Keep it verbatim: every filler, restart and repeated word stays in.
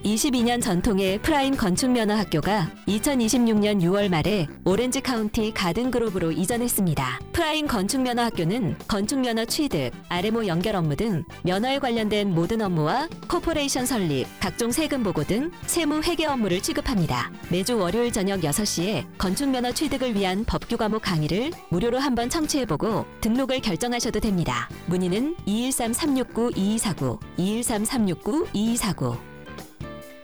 이십이 년 전통의 프라임 건축면허학교가 이천이십육 년 유월 말에 오렌지 카운티 가든그로브로 이전했습니다. 프라임 건축면허학교는 건축면허 취득, 알엠오 연결 업무 등 면허에 관련된 모든 업무와 코퍼레이션 설립, 각종 세금 보고 등 세무 회계 업무를 취급합니다. 매주 월요일 저녁 여섯 시에 건축면허 취득을 위한 법규 과목 강의를 무료로 한번 청취해보고 등록을 결정하셔도 됩니다. 문의는 이일삼 삼육구 이이사구, 이일삼 삼육구 이이사구